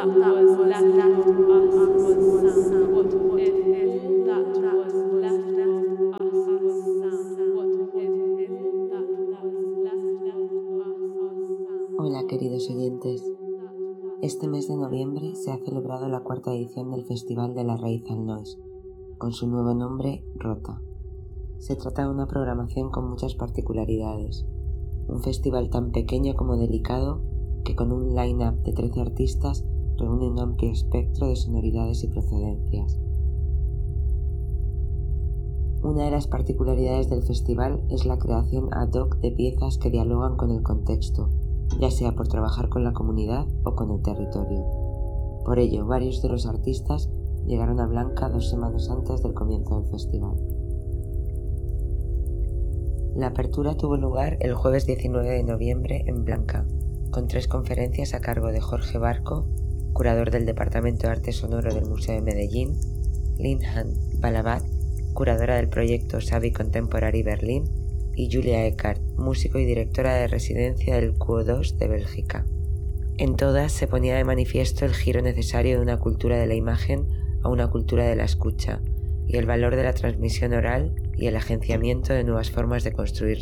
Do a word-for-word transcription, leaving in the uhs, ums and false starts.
Hola queridos oyentes, este mes de noviembre se ha celebrado la cuarta edición del Festival de la Raíz al Nois, con su nuevo nombre Rota. Se trata de una programación con muchas particularidades, un festival tan pequeño como delicado que con un line-up de trece artistas reúne un amplio espectro de sonoridades y procedencias. Una de las particularidades del festival es la creación ad hoc de piezas que dialogan con el contexto, ya sea por trabajar con la comunidad o con el territorio. Por ello, varios de los artistas llegaron a Blanca dos semanas antes del comienzo del festival. La apertura tuvo lugar el jueves diecinueve de noviembre en Blanca, con tres conferencias a cargo de Jorge Barco, curador del Departamento de Arte Sonoro del Museo de Medellín, Linhan Balabat, curadora del proyecto Savi Contemporary Berlín, y Julia Eckart, músico y directora de residencia del Q O dos de Bélgica. En todas se ponía de manifiesto el giro necesario de una cultura de la imagen a una cultura de la escucha, y el valor de la transmisión oral y el agenciamiento de nuevas formas de construir